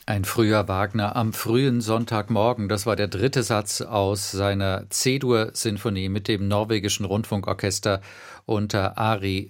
Ein früher Wagner am frühen Sonntagmorgen, das war der dritte Satz aus seiner C-Dur-Sinfonie mit dem norwegischen Rundfunkorchester unter Ari